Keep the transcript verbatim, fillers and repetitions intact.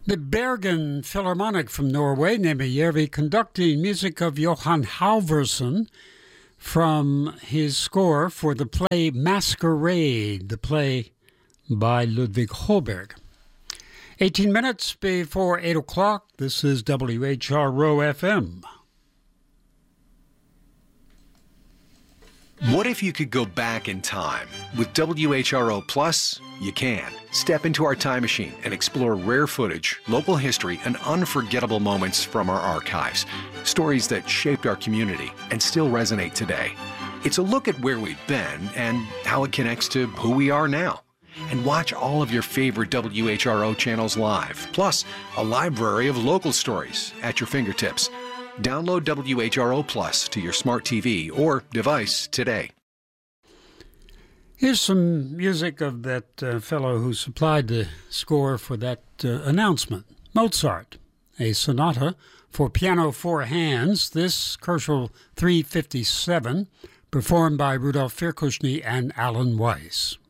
The Bergen Philharmonic from Norway, Nemejärvi, conducting music of Johan Halvorsen from his score for the play Masquerade, the play by Ludvig Holberg. eighteen minutes before eight o'clock, this is W H R O F M. What if you could go back in time? With W H R O Plus, you can. Step into our time machine and explore rare footage, local history, and unforgettable moments from our archives. Stories that shaped our community and still resonate today. It's a look at where we've been and how it connects to who we are now. And watch all of your favorite W H R O channels live, plus a library of local stories at your fingertips. Download W H R O Plus to your smart T V or device today. Here's some music of that uh, fellow who supplied the score for that uh, announcement. Mozart, a sonata for piano four hands, this Koschel three fifty-seven, performed by Rudolf Virkushny and Alan Weiss.